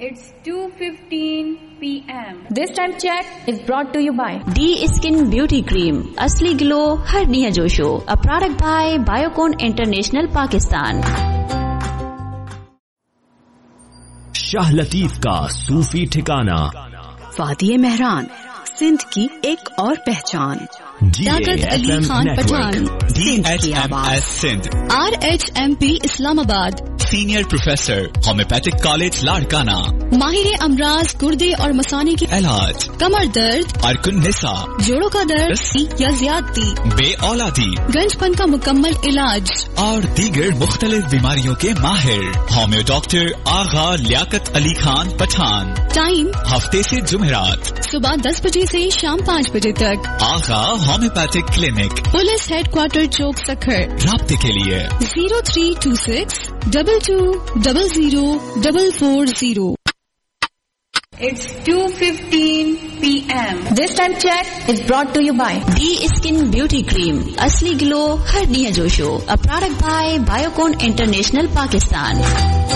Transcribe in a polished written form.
It's 2:15 p.m. This time check is brought to you by D Skin Beauty Cream. Asli glow har niya josho. A product by Biocon International Pakistan. Shah Latif का सूफी ठिकाना वादी मेहरान सिंध की एक और पहचान लियाकत अली खान पठान सिंध की आवाज RHMP Islamabad senior professor homeopathic college Larkana माहिर अमराज गुर्दे और मसाने की इलाज कमर दर्द अरकुन निसा जोड़ों का दर्द या ज्यादती बे औलादी गंजपन का मुकम्मल इलाज और दीगर मुख्तलिफ बीमारियों के माहिर होम्यो डॉक्टर आगा लियाकत अली खान पठान। टाइम हफ्ते से जुमेरात सुबह 10 बजे से शाम 5 बजे तक। आगा होम्योपैथिक क्लिनिक पुलिस हेडक्वार्टर चौक सखर। राब्ते के लिए 0326 2200 It's 2:15 p.m. This time check is brought to you by D Skin Beauty Cream. Asli glow har niya josho. A product by Biocon International Pakistan.